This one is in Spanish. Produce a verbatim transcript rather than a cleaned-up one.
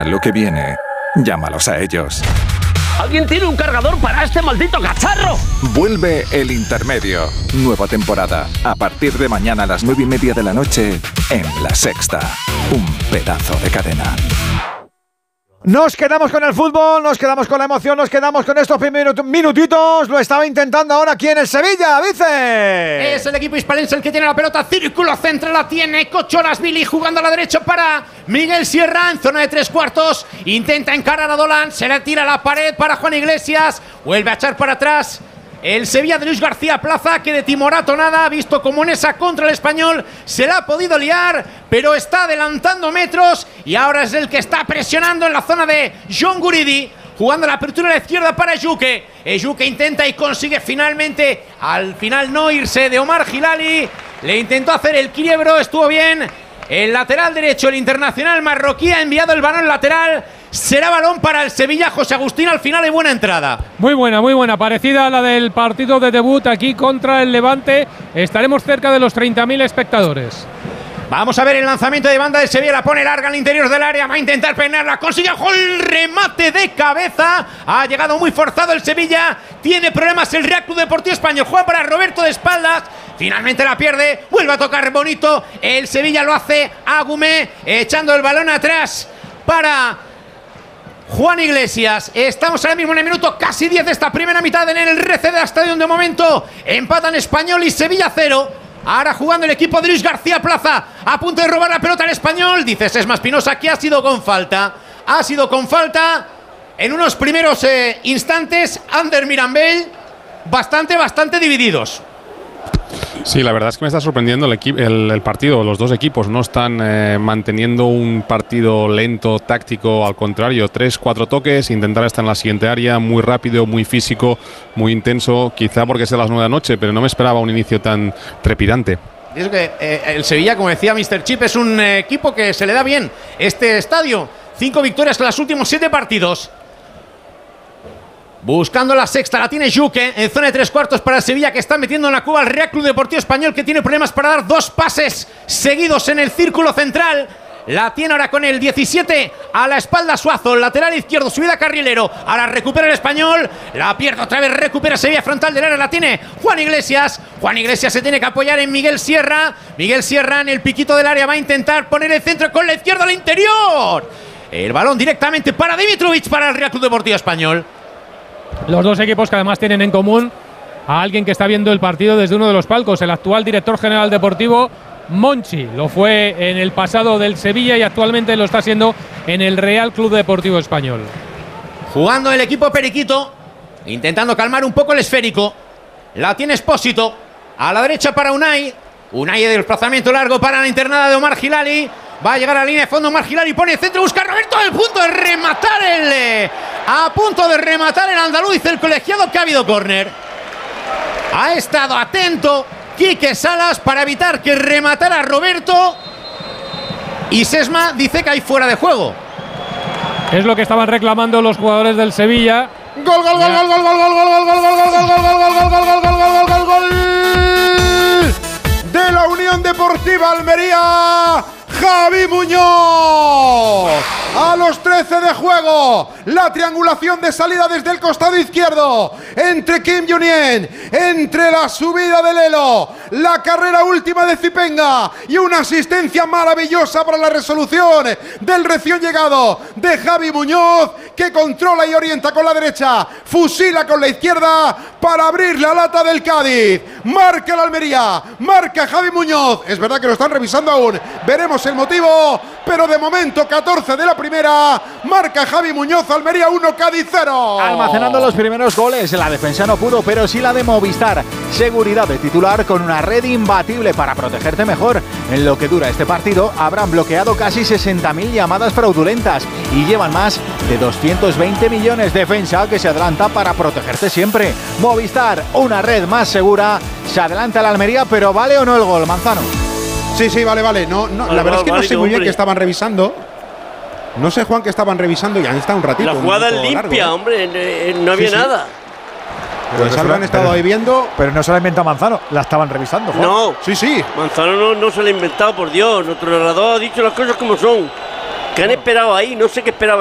Lo que viene, llámalos a ellos. ¿Alguien tiene un cargador para este maldito cacharro? Vuelve El Intermedio. Nueva temporada. A partir de mañana a las nueve y media de la noche en La Sexta. Un pedazo de cadena. Nos quedamos con el fútbol, nos quedamos con la emoción, nos quedamos con estos primeros minutitos. Lo estaba intentando ahora aquí en el Sevilla, Vice. Es el equipo hispalense el que tiene la pelota. Círculo central la tiene Cocholasvili jugando a la derecha para Miguel Sierra en zona de tres cuartos. Intenta encarar a Dolan, se le tira a la pared para Juan Iglesias. Vuelve a echar para atrás el Sevilla de Luis García Plaza, que de timorato nada, ha visto como en esa contra el Español se la ha podido liar, pero está adelantando metros y ahora es el que está presionando en la zona de John Guridi, jugando la apertura a la izquierda para Ejuke. Ejuke intenta y consigue finalmente, al final no irse de Omar Hilali, le intentó hacer el quiebro, estuvo bien. El lateral derecho, el internacional marroquí, ha enviado el balón lateral. Será balón para el Sevilla. José Agustín, al final hay buena entrada. Muy buena, muy buena. Parecida a la del partido de debut aquí contra el Levante. Estaremos cerca de los treinta mil espectadores. Vamos a ver el lanzamiento de banda de Sevilla. La pone larga al interior del área. Va a intentar peinarla. Consigue el remate de cabeza. Ha llegado muy forzado el Sevilla. Tiene problemas el Real Club Deportivo Español. Juega para Roberto de espaldas. Finalmente la pierde. Vuelve a tocar bonito. El Sevilla lo hace Agumé, echando el balón atrás para Juan Iglesias. Estamos ahora mismo en el minuto casi diez de esta primera mitad en el R C D Stadium. De momento empatan Español y Sevilla cero. Ahora jugando el equipo de Luis García Plaza, a punto de robar la pelota al Español. Dice Sesma Espinosa que ha sido con falta. Ha sido con falta en unos primeros eh, instantes. Ander Mirambell, bastante, bastante divididos. Sí, la verdad es que me está sorprendiendo el, el, el partido. Los dos equipos no están eh, manteniendo un partido lento, táctico. Al contrario, tres, cuatro toques, intentar estar en la siguiente área, muy rápido, muy físico, muy intenso. Quizá porque es a las nueve de la noche, pero no me esperaba un inicio tan trepidante. Es que eh, el Sevilla, como decía míster Chip, es un eh, equipo que se le da bien este estadio. Cinco victorias en los últimos siete partidos. Buscando la sexta, la tiene Juque en zona de tres cuartos para el Sevilla, que está metiendo en la cueva al Real Club Deportivo Español, que tiene problemas para dar dos pases seguidos en el círculo central. La tiene ahora con el diecisiete a la espalda Suazo, lateral izquierdo, subida carrilero. Ahora recupera el Español, la pierde otra vez, recupera Sevilla frontal del área, la tiene Juan Iglesias. Juan Iglesias se tiene que apoyar en Miguel Sierra. Miguel Sierra en el piquito del área va a intentar poner el centro con la izquierda al interior. El balón directamente para Dimitrovic, para el Real Club Deportivo Español. Los dos equipos que además tienen en común a alguien que está viendo el partido desde uno de los palcos, el actual director general deportivo Monchi. Lo fue en el pasado del Sevilla y actualmente lo está haciendo en el Real Club Deportivo Español. Jugando el equipo periquito, intentando calmar un poco el esférico. La tiene Espósito, a la derecha para Unai. Unai de desplazamiento largo para la internada de Omar Hilali. Va a llegar a la línea de fondo Omar Hilali, pone el centro, busca a Roberto, al punto de rematar el... A punto de rematar el andaluz, dice el colegiado que ha habido córner. Ha estado atento Quique Salas para evitar que rematara Roberto. Y Sesma dice que hay fuera de juego. Es lo que estaban reclamando los jugadores del Sevilla. Gol, gol, gol, gol, gol, gol, gol, gol, gol, gol, gol, gol, gol, gol, gol, gol, gol, gol, gol, gol de la Unión Deportiva Almería. Javi Muñoz. A los trece de juego, la triangulación de salida desde el costado izquierdo entre Kim Junien, entre la subida de Lelo, la carrera última de Zipenga y una asistencia maravillosa para la resolución del recién llegado de Javi Muñoz, que controla y orienta con la derecha, fusila con la izquierda para abrir la lata del Cádiz. Marca la Almería, marca Javi Muñoz. Es verdad que lo están revisando aún, veremos el motivo, pero de momento catorce de la primera, marca Javi Muñoz, Almería uno, Cádiz cero. Almacenando los primeros goles, la defensa no pudo, pero sí la de Movistar. Seguridad de titular con una red imbatible para protegerte mejor. En lo que dura este partido, habrán bloqueado casi sesenta mil llamadas fraudulentas y llevan más de doscientos veinte millones. Defensa que se adelanta para protegerte siempre. Movistar, una red más segura. Se adelanta la Almería, pero ¿vale o no el gol, Manzano? Sí, sí, vale, vale. No, no, vale, la verdad vale, es que no sé muy bien qué estaban revisando. No sé, Juan, qué estaban revisando y han estado un ratito. La jugada es limpia, largo, ¿eh? Hombre, eh, no había sí, sí. nada. Pues algo han estado ahí viendo. Pero no se la inventó Manzano, la estaban revisando, Juan. No, sí, sí. Manzano no, no se la ha inventado, por Dios. Nuestro narrador ha dicho las cosas como son. que han esperado ahí, no sé qué esperaba